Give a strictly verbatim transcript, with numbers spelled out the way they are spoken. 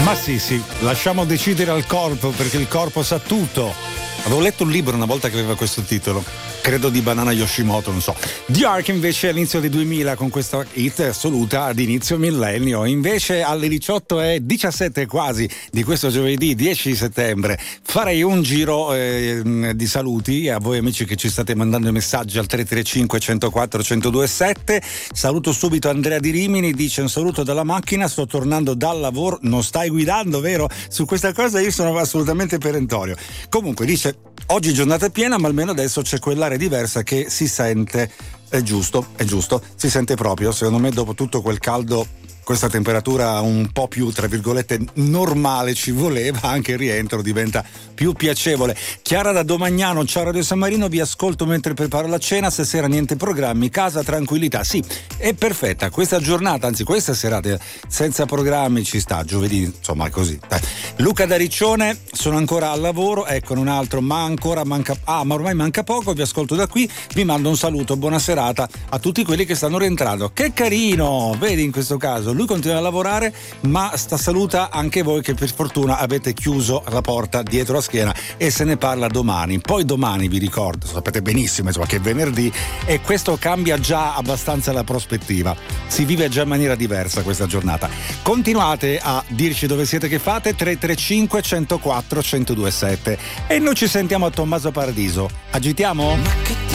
Ma sì, sì, lasciamo decidere al corpo, perché il corpo sa tutto. Avevo letto un libro una volta che aveva questo titolo, credo di Banana Yoshimoto, non so. The Ark invece all'inizio del duemila con questa hit assoluta ad inizio millennio. Invece alle diciotto e diciassette quasi di questo giovedì dieci settembre farei un giro eh, di saluti a voi amici che ci state mandando i messaggi al tre tre cinque, uno zero quattro, uno zero due sette. Saluto subito Andrea di Rimini, dice: un saluto dalla macchina, sto tornando dal lavoro. Non stai guidando, vero? Su questa cosa io sono assolutamente perentorio. Comunque dice: oggi giornata piena, ma almeno adesso c'è quell'aria diversa che si sente. È giusto, è giusto, si sente proprio. Secondo me dopo tutto quel caldo, questa temperatura un po' più, tra virgolette, normale ci voleva, anche il rientro diventa più piacevole. Chiara da Domagnano, ciao Radio San Marino, vi ascolto mentre preparo la cena, stasera niente programmi, casa, tranquillità. Sì, è perfetta questa giornata, anzi questa serata senza programmi ci sta, giovedì, insomma così. Dai. Luca da Riccione, sono ancora al lavoro, ecco un altro, ma ancora manca, ah ma ormai manca poco, vi ascolto da qui, vi mando un saluto, buona serata a tutti quelli che stanno rientrando. Che carino, vedi in questo caso, lui continua a lavorare ma sta saluta anche voi che per fortuna avete chiuso la porta dietro la schiena e se ne parla domani. Poi domani vi ricordo, sapete benissimo insomma, che è venerdì e questo cambia già abbastanza la prospettiva, si vive già in maniera diversa questa giornata. Continuate a dirci dove siete, che fate, tre tre cinque, uno zero quattro, uno zero due sette, e noi ci sentiamo a Tommaso Paradiso. Agitiamo?